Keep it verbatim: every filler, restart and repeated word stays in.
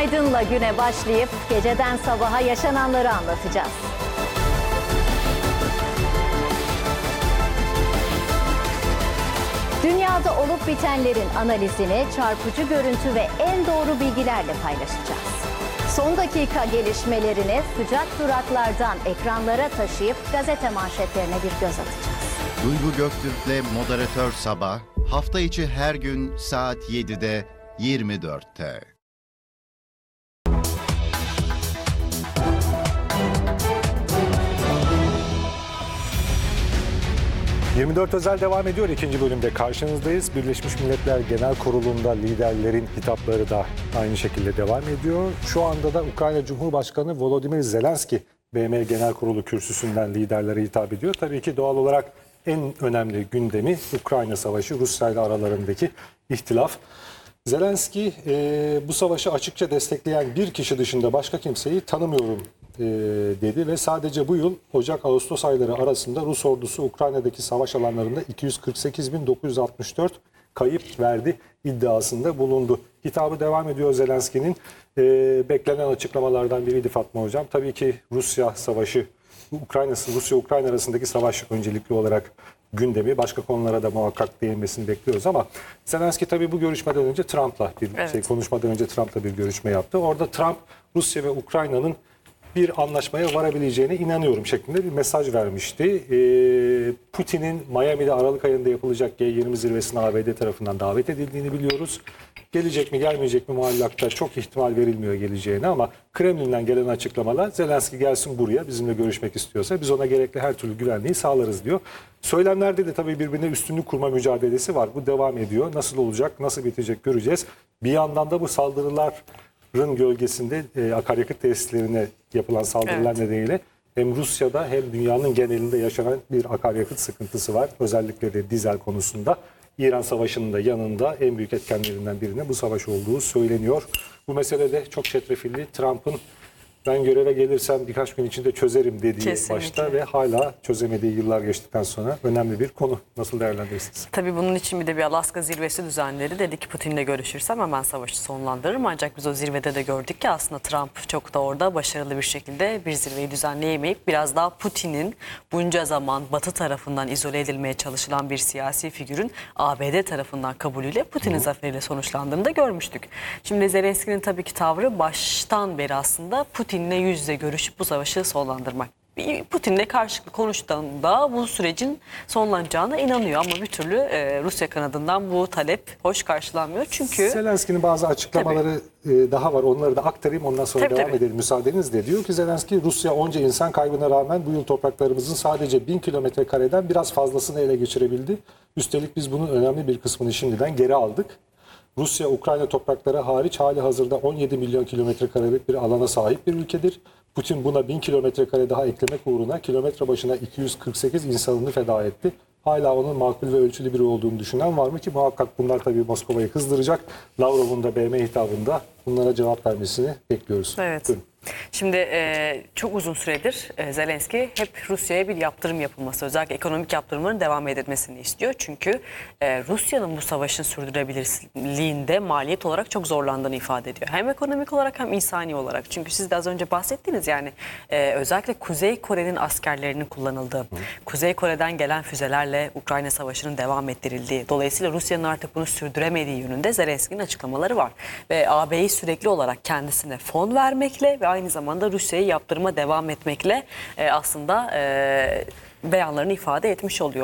Günaydın'la güne başlayıp geceden sabaha yaşananları anlatacağız. Dünyada olup bitenlerin analizini çarpıcı görüntü ve en doğru bilgilerle paylaşacağız. Son dakika gelişmelerini sıcak duraklardan ekranlara taşıyıp gazete manşetlerine bir göz atacağız. Duygu Göktürk'le Moderatör Sabah, hafta içi her gün saat yedide yirmi dörtte. yirmi dört özel devam ediyor. İkinci bölümde karşınızdayız. Birleşmiş Milletler Genel Kurulu'nda liderlerin hitapları da aynı şekilde devam ediyor. Şu anda da Ukrayna Cumhurbaşkanı Volodymyr Zelenski B M Genel Kurulu kürsüsünden liderlere hitap ediyor. Tabii ki doğal olarak en önemli gündemi Ukrayna Savaşı, Rusya ile aralarındaki ihtilaf. Zelenski e, bu savaşı açıkça destekleyen bir kişi dışında başka kimseyi tanımıyorum e, dedi ve sadece bu yıl Ocak-Ağustos ayları arasında Rus ordusu Ukrayna'daki savaş alanlarında iki yüz kırk sekiz bin dokuz yüz altmış dört kayıp verdi iddiasında bulundu. Hitabı devam ediyor Zelenski'nin. E, beklenen açıklamalardan biriydi Fatma Hocam. Tabii ki Rusya Savaşı, Ukrayna, Rusya-Ukrayna arasındaki savaş öncelikli olarak gündemi. Başka konulara da muhakkak değinmesini bekliyoruz ama Zelenski tabii bu görüşmeden önce Trump'la bir evet. şey konuşmadan önce Trump'la bir görüşme yaptı. Orada Trump Rusya ve Ukrayna'nın bir anlaşmaya varabileceğine inanıyorum şeklinde bir mesaj vermişti. Ee, Putin'in Miami'de Aralık ayında yapılacak G yirmi zirvesine A B D tarafından davet edildiğini biliyoruz. Gelecek mi gelmeyecek mi muallakta çok ihtimal verilmiyor geleceğine ama Kremlin'den gelen açıklamalar Zelenski gelsin buraya bizimle görüşmek istiyorsa biz ona gerekli her türlü güvenliği sağlarız diyor. Söylemlerde de tabii birbirine üstünlük kurma mücadelesi var. Bu devam ediyor. Nasıl olacak, nasıl bitecek göreceğiz. Bir yandan da bu saldırıların gölgesinde e, akaryakıt tesislerine yapılan saldırılar evet. nedeniyle hem Rusya'da hem dünyanın genelinde yaşanan bir akaryakıt sıkıntısı var. Özellikle de dizel konusunda. İran Savaşı'nın da yanında en büyük etkenlerinden birine bu savaş olduğu söyleniyor. Bu mesele de çok çetrefilli. Trump'ın ben göreve gelirsem birkaç gün içinde çözerim dediği Kesinlikle. başta ve hala çözemediği yıllar geçtikten sonra önemli bir konu. Nasıl değerlendirirsiniz? Tabii bunun için bir de bir Alaska zirvesi düzenleri. Dedi ki Putin'le görüşürsem hemen savaşı sonlandırırım. Ancak biz o zirvede de gördük ki aslında Trump çok da orada başarılı bir şekilde bir zirveyi düzenleyemeyip biraz daha Putin'in bunca zaman Batı tarafından izole edilmeye çalışılan bir siyasi figürün A B D tarafından kabulüyle Putin'in Hı. zaferiyle sonuçlandığını da görmüştük. Şimdi Zelenski'nin tabii ki tavrı baştan beri aslında Putin Putin'le yüz yüze görüşüp bu savaşı sonlandırmak. Putin'le karşılıklı konuştuğunda bu sürecin sonlanacağına inanıyor ama bir türlü e, Rusya kanadından bu talep hoş karşılanmıyor. Çünkü Zelenski'nin bazı açıklamaları e, daha var. Onları da aktarayım ondan sonra tabii, devam tabii. edelim müsaadenizle. Diyor ki Zelenski Rusya onca insan kaybına rağmen bu yıl topraklarımızın sadece bin kilometre kareden biraz fazlasını ele geçirebildi. Üstelik biz bunun önemli bir kısmını şimdiden geri aldık. Rusya, Ukrayna toprakları hariç hali hazırda on yedi milyon kilometre karelik bir alana sahip bir ülkedir. Putin buna bin kilometre kare daha eklemek uğruna kilometre başına iki yüz kırk sekiz insanını feda etti. Hala onun makul ve ölçülü biri olduğunu düşünen var mı ki muhakkak bunlar tabii Moskova'yı kızdıracak. Lavrov'un da B M hitabında bunlara cevap vermesini bekliyoruz. Evet. Buyurun. Şimdi e, çok uzun süredir e, Zelenski hep Rusya'ya bir yaptırım yapılması, özellikle ekonomik yaptırımların devam edilmesini istiyor. Çünkü e, Rusya'nın bu savaşın sürdürülebilirliğinde maliyet olarak çok zorlandığını ifade ediyor. Hem ekonomik olarak hem insani olarak. Çünkü siz de az önce bahsettiniz yani e, özellikle Kuzey Kore'nin askerlerinin kullanıldığı, Hı. Kuzey Kore'den gelen füzelerle Ukrayna Savaşı'nın devam ettirildiği, dolayısıyla Rusya'nın artık bunu sürdüremediği yönünde Zelenski'nin açıklamaları var. Ve A B'yi sürekli olarak kendisine fon vermekle ve aynı zamanda Rusya'yı yaptırıma devam etmekle e, aslında e, beyanlarını ifade etmiş oluyor.